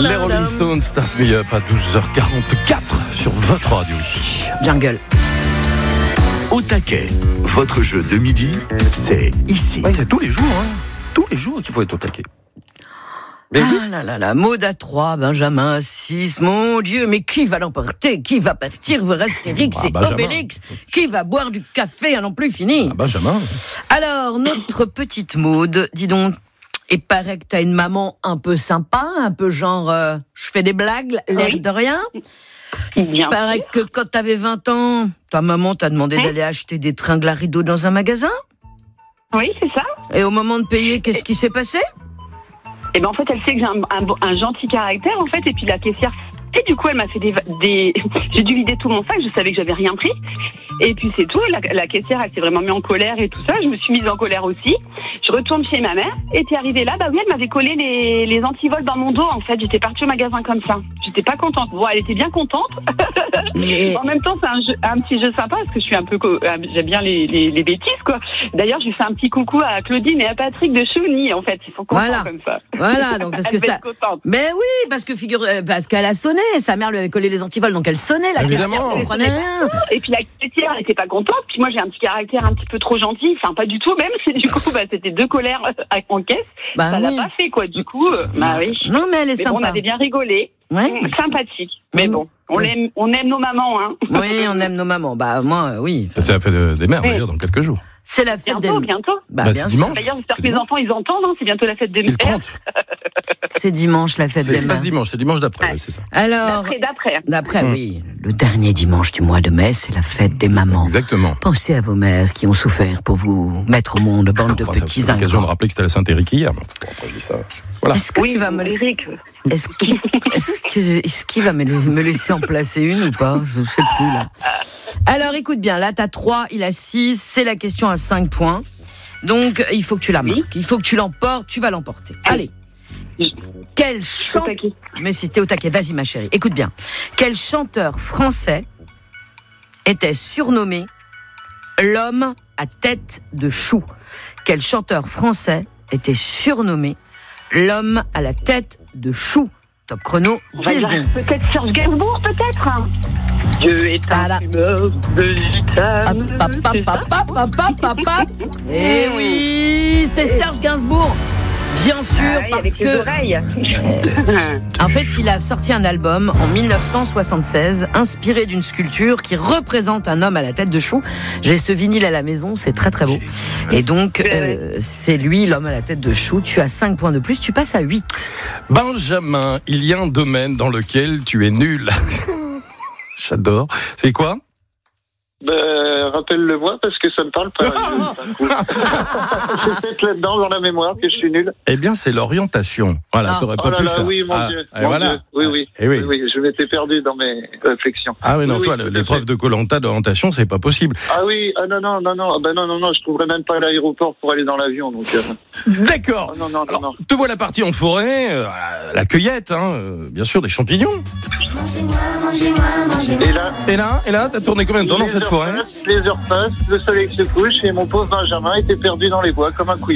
Les Rolling Stones, Start Me Up à 12h44 sur votre radio ici. Jungle. Au taquet, votre jeu de midi, c'est ici. Ouais, c'est tous les jours, hein. Tous les jours qu'il faut être au taquet. Mais Maud à 3, Benjamin à 6, mon Dieu, mais qui va l'emporter? Qui va partir vers Astérix et Obélix? Qui va boire du café à n'en plus fini? Benjamin. Alors, notre petite Maud, dis donc, il paraît que t'as une maman un peu sympa, un peu genre, je fais des blagues, l'air de rien. Il paraît que quand t'avais 20 ans, ta maman t'a demandé d'aller acheter des tringles à rideaux dans un magasin. Oui, c'est ça. Et au moment de payer, qu'est-ce qui s'est passé? Et ben en fait, elle sait que j'ai un gentil caractère, en fait, et puis la caissière. Et du coup, elle m'a fait des... J'ai dû vider tout mon sac, je savais que j'avais rien pris. Et puis c'est tout, la caissière, elle s'est vraiment mise en colère et tout ça. Je me suis mise en colère aussi. Je retourne chez ma mère, et puis arrivée là, oui, elle m'avait collé les antivols dans mon dos, en fait. J'étais partie au magasin comme ça. J'étais pas contente. Bon, elle était bien contente. Mais... En même temps, c'est un petit jeu sympa, parce que je suis un peu... J'aime bien les bêtises, quoi. D'ailleurs, je lui fais un petit coucou à Claudine et à Patrick de Chauny, en fait. Ils sont contents comme ça. Voilà, donc parce que ça... Mais oui, parce qu'elle a sonné. Sa mère lui avait collé les antivols, donc elle sonnait, la caissière comprenait rien. Et puis la caissière, elle était pas contente. Puis moi, j'ai un petit caractère un petit peu trop gentil. Enfin, pas du tout, même. C'est du coup, c'était 2 colères en caisse. Ça l'a pas fait, quoi. Du coup, oui. Non, mais elle est sympa. Bon, on avait bien rigolé. Ouais. Sympathique. Mais bon, on aime nos mamans, hein. Oui, on aime nos mamans. Moi, oui. C'est la fête des mères, d'ailleurs, dans quelques jours. C'est la fête des mères. Bientôt. C'est dimanche. D'ailleurs, j'espère que les enfants, ils entendent, hein. C'est bientôt la fête des mères. C'est dimanche, la fête des mères. C'est pas ce dimanche, c'est dimanche d'après, c'est ça. Alors, d'après, oui. Le dernier dimanche du mois de mai, c'est la fête des mamans. Exactement. Pensez à vos mères qui ont souffert pour vous mettre au monde, bande de petits ingrats. C'est l'occasion de rappeler que c'était la Saint-Éric hier. Après, je dis ça. Voilà. Est-ce que tu vas Est-ce qu'il va me laisser en placer une ou pas? Je ne sais plus, là. Alors, écoute bien, là, t'as 3, il a 6, c'est la question à 5 points. Donc, il faut que tu la marques. Il faut que tu l'emportes, tu vas l'emporter. Allez. Quel chanteur... Mais si t'es au taquet, vas-y ma chérie, écoute bien. Quel chanteur français était surnommé l'homme à tête de chou? Quel chanteur français était surnommé l'homme à la tête de chou? Top chrono, 10 secondes. Peut-être Serge Gainsbourg, peut-être. Dieu est un fumeur de gitane. Eh oui, c'est Serge Gainsbourg. Bien sûr, parce que... En fait, il a sorti un album en 1976, inspiré d'une sculpture qui représente un homme à la tête de chou. J'ai ce vinyle à la maison, c'est très très beau. Et donc, c'est lui, l'homme à la tête de chou. Tu as 5 points de plus, tu passes à 8. Benjamin, il y a un domaine dans lequel tu es nul. J'adore. C'est quoi? Rappelle-le-moi parce que ça me parle pas. C'est peut-être là-dedans dans la mémoire que je suis nul. Eh bien, c'est l'orientation. Voilà, t'aurais pas pu faire. Oui, mon Dieu. Voilà. Dieu. Oui. Je m'étais perdu dans mes réflexions. Ah oui, non, toi, l'épreuve de Koh-Lanta d'orientation, c'est pas possible. Ah oui, non. Je trouverais même pas l'aéroport pour aller dans l'avion. Donc. D'accord. Non. Te voilà parti en forêt, la cueillette, bien sûr, des champignons. Et là, t'as tourné combien de temps dans cette forêt? Les heures passent, le soleil se couche et mon pauvre Benjamin était perdu dans les bois comme un couillon.